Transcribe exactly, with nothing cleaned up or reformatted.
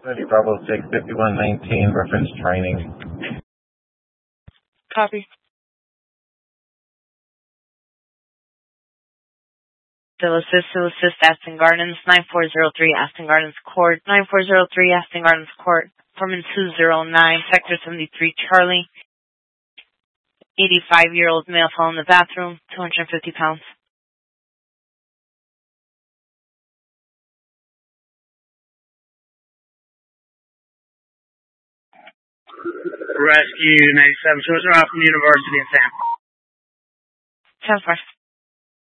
Bravo six, fifty-one nineteen, reference training. Copy. Still assist, still assist, Aston Gardens, nine four zero three, Aston Gardens Court, nine four zero three, Aston Gardens Court, Foreman two zero nine, Sector seventy-three, Charlie, eighty-five-year-old male fell in the bathroom, two hundred fifty pounds. Rescue ninety-seven, so it's around from the University in San ten four.